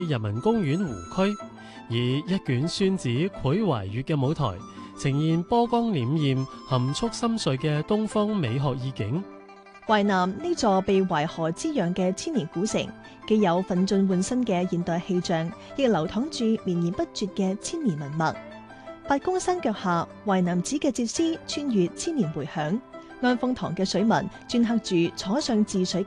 人民公園湖區，以一卷宣紙繪懷粵嘅舞台，呈現波光潋滟、含蓄深邃嘅東方美學意境。 淮南呢座被淮河滋養嘅千年古城，既有奮進換新嘅現代氣象，亦流淌住綿延不絕嘅千年文脈。八公山腳下，淮南子嘅竪詩穿越千年回響，安豐堂嘅水紋鐫刻住楚上治水嘅